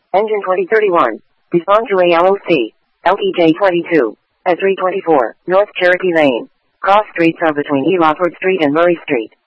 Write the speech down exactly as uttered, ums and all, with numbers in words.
Engine twenty thirty-one. Respond to A L O C. L E J twenty-two. at three twenty-four, North Cherokee Lane. Cross streets are between E. Lawford Street and Murray Street.